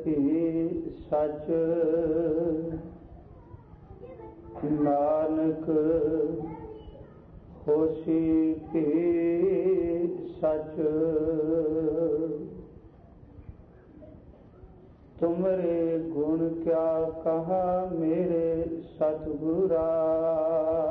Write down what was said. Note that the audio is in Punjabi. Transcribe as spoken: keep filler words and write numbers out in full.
ਕੀ ਸਚ। ਨਾਨਕ ਹੋਸੀ ਕੀ ਸਚ। ਤੁਮਰੇ ਗੁਣ ਕਿਆ ਕਹਾ ਮੇਰੇ ਸਤਿਗੁਰਾ।